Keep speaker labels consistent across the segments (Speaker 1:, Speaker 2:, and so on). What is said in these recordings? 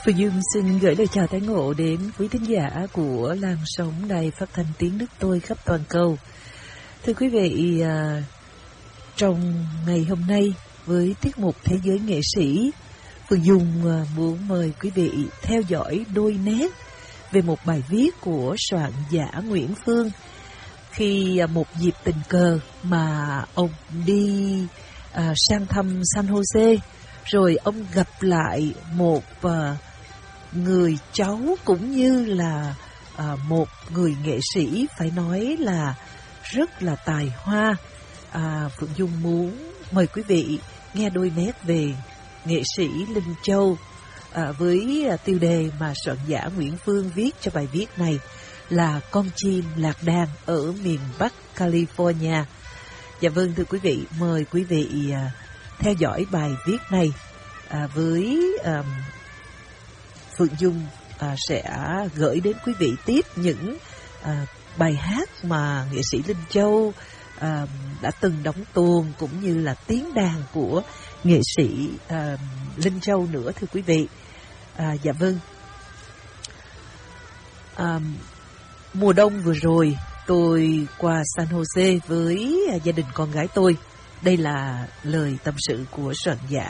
Speaker 1: Phương Dung xin gửi lời chào tái ngộ đến quý thính giả của làn sóng đài phát thanh tiếng nước tôi khắp toàn cầu. Thưa quý vị, trong ngày hôm nay với tiết mục Thế giới nghệ sĩ, Phương Dung muốn mời quý vị theo dõi đôi nét về một bài viết của soạn giả Nguyễn Phương. Khi một dịp tình cờ mà ông đi sang thăm San Jose, rồi ông gặp lại một người cháu cũng như là một người nghệ sĩ phải nói là rất là tài hoa. Phượng Dung muốn mời quý vị nghe đôi nét về nghệ sĩ Linh Châu với tiêu đề mà soạn giả Nguyễn Phương viết cho bài viết này là Con chim lạc đàn ở miền Bắc California. Dạ vâng, thưa quý vị, mời quý vị theo dõi bài viết này với Phượng Dung sẽ gửi đến quý vị tiếp những bài hát mà nghệ sĩ Linh Châu đã từng đóng tuồng cũng như là tiếng đàn của nghệ sĩ Linh Châu nữa, thưa quý vị. Dạ vâng. Mùa đông vừa rồi tôi qua San Jose với gia đình con gái tôi. Đây là lời tâm sự của soạn giả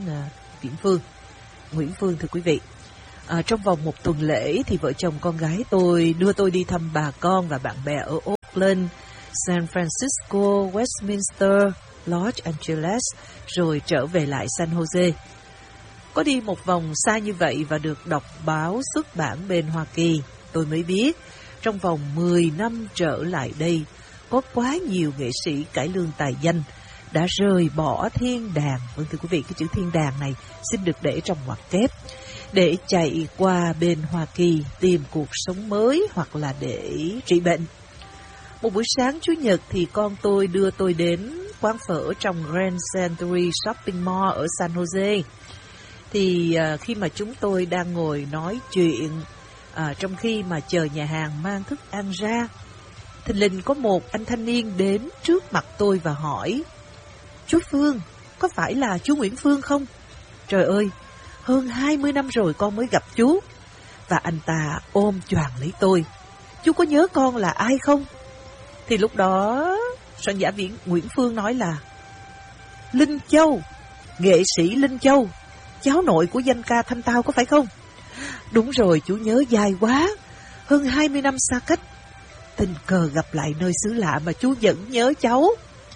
Speaker 1: Nguyễn Phương, thưa quý vị. Trong vòng một tuần lễ thì vợ chồng con gái tôi đưa tôi đi thăm bà con và bạn bè ở Oakland, San Francisco, Westminster, Los Angeles, rồi trở về lại San Jose. Có đi một vòng xa như vậy và được đọc báo xuất bản bên Hoa Kỳ, tôi mới biết trong vòng 10 năm trở lại đây, có quá nhiều nghệ sĩ cải lương tài danh đã rời bỏ thiên đàng. Vâng, thưa quý vị, cái chữ thiên đàng này xin được để trong ngoặc kép, để chạy qua bên Hoa Kỳ tìm cuộc sống mới hoặc là để trị bệnh. Một buổi sáng Chủ nhật thì con tôi đưa tôi đến quán phở trong Grand Century Shopping Mall ở San Jose. Thì khi mà chúng tôi đang ngồi nói chuyện, trong khi mà chờ nhà hàng mang thức ăn ra, thình lình có một anh thanh niên đến trước mặt tôi và hỏi: "Chú Phương, có phải là chú Nguyễn Phương không?" Trời ơi, hơn 20 năm rồi con mới gặp chú. Và anh ta ôm choàng lấy tôi: "Chú có nhớ con là ai không?" Thì lúc đó soạn giả Nguyễn Phương nói là: "Linh Châu, nghệ sĩ Linh Châu, cháu nội của danh ca Thanh Tao có phải không?" "Đúng rồi, chú nhớ dài quá, hơn 20 năm xa cách, tình cờ gặp lại nơi xứ lạ mà chú vẫn nhớ cháu."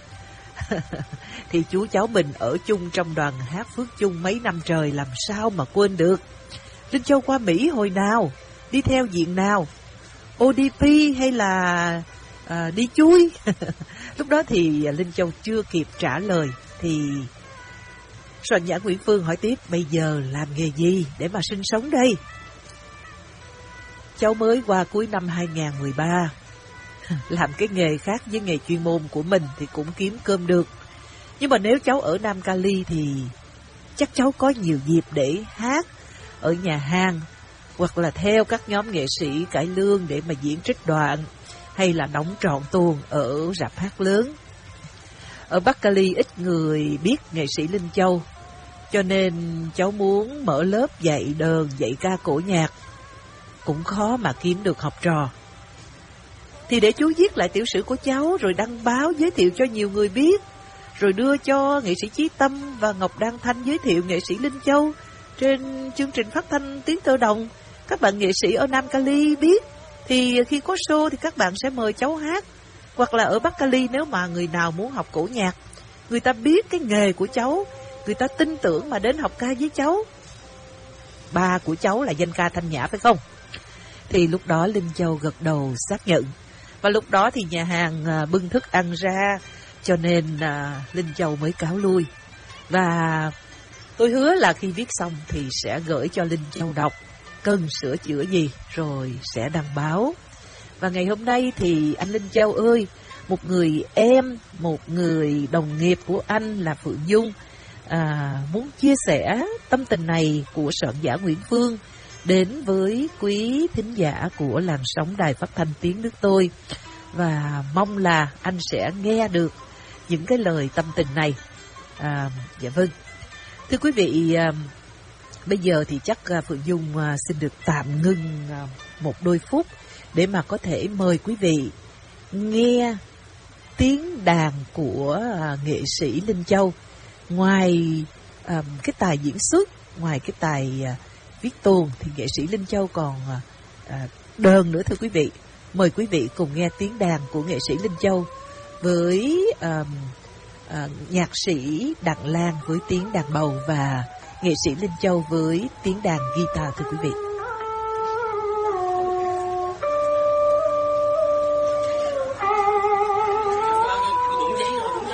Speaker 1: Thì chú cháu mình ở chung trong đoàn hát Phước Chung mấy năm trời, làm sao mà quên được. Linh Châu qua Mỹ hồi nào, đi theo diện nào, ODP hay là đi chui? Lúc đó thì Linh Châu chưa kịp trả lời thì soạn giả Nguyễn Phương hỏi tiếp: "Bây giờ làm nghề gì để mà sinh sống đây?" "Cháu mới qua cuối năm 2013. Làm cái nghề khác với nghề chuyên môn của mình thì cũng kiếm cơm được. Nhưng mà nếu cháu ở Nam Cali thì chắc cháu có nhiều dịp để hát ở nhà hàng, hoặc là theo các nhóm nghệ sĩ cải lương để mà diễn trích đoạn, hay là đóng trọn tuồng ở rạp hát lớn. Ở Bắc Cali ít người biết nghệ sĩ Linh Châu, cho nên cháu muốn mở lớp dạy đờn, dạy ca cổ nhạc. Cũng khó mà kiếm được học trò. Thì để chú viết lại tiểu sử của cháu rồi đăng báo giới thiệu cho nhiều người biết, rồi đưa cho nghệ sĩ Chí Tâm và Ngọc Đan Thanh giới thiệu nghệ sĩ Linh Châu trên chương trình phát thanh Tiếng Tơ Đồng. Các bạn nghệ sĩ ở Nam Cali biết, thì khi có show thì các bạn sẽ mời cháu hát. Hoặc là ở Bắc Cali nếu mà người nào muốn học cổ nhạc, người ta biết cái nghề của cháu, người ta tin tưởng mà đến học ca với cháu. Ba của cháu là danh ca Thanh Nhã phải không?" Thì lúc đó Linh Châu gật đầu xác nhận. Và lúc đó thì nhà hàng bưng thức ăn ra, cho nên Linh Châu mới cáo lui. Và tôi hứa là khi viết xong thì sẽ gửi cho Linh Châu đọc cần sửa chữa gì, rồi sẽ đăng báo. Và ngày hôm nay thì anh Linh Châu ơi, một người em, một người đồng nghiệp của anh là Phượng Dung muốn chia sẻ tâm tình này của soạn giả Nguyễn Phương đến với quý thính giả của làn sóng đài phát thanh Tiếng Nước Tôi. Và mong là anh sẽ nghe được những cái lời tâm tình này. Dạ vâng. Thưa quý vị, Bây giờ thì chắc Phượng Dung xin được tạm ngưng một đôi phút để mà có thể mời quý vị nghe tiếng đàn của nghệ sĩ Linh Châu. Ngoài cái tài diễn xuất, ngoài cái tài viết tuồng thì nghệ sĩ Linh Châu còn đờn nữa thưa quý vị. Mời quý vị cùng nghe tiếng đàn của nghệ sĩ Linh Châu với nhạc sĩ Đặng Lan với tiếng đàn bầu và nghệ sĩ Linh Châu với tiếng đàn guitar thưa quý vị.